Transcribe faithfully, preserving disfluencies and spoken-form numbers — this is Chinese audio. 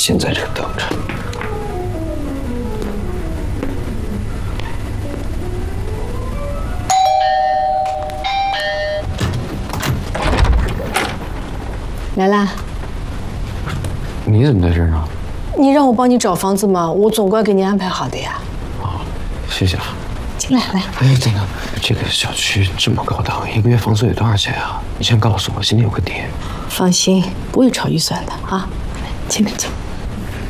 先在这等着。 来啦！ 你怎么在这儿呢？ 你让我帮你找房子嘛，我总该给你安排好的呀。 啊，谢谢啊。 进来，来。 哎，等等，这个小区这么高档，一个月房租得多少钱啊？你先告诉我，心里有个底。 放心，不会超预算的啊。进来，进来。